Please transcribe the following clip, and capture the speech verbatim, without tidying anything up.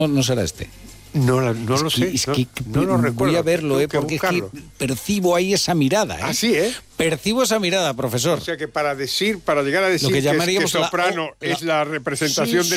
No, no será este. No, la- no Es lo que- sé, es no, que no lo voy recuerdo. a verlo, tengo ¿eh? que Porque es buscarlo. que percibo ahí esa mirada, ¿eh? Así, ¿eh? Percibo esa mirada, profesor. O sea que para decir, para llegar a decir Lo que que, es- que llamaríamos la- soprano la- es la representación Sí, del